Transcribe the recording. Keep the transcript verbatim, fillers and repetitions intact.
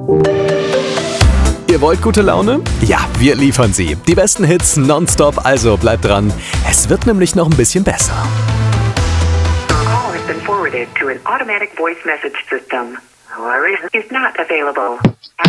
Ihr wollt gute Laune? Ja, wir liefern sie. Die besten Hits nonstop, also bleibt dran. Es wird nämlich noch ein bisschen besser. Your call has been forwarded to an automatic voice message system. Larry is not available.